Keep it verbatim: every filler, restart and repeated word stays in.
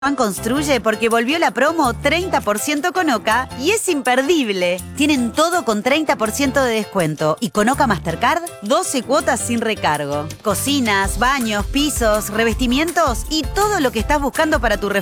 Pan construye porque volvió la promo treinta por ciento con Oca y es imperdible. Tienen todo con treinta por ciento de descuento y con Oca Mastercard doce cuotas sin recargo. Cocinas, baños, pisos, revestimientos y todo lo que estás buscando para tu refugio.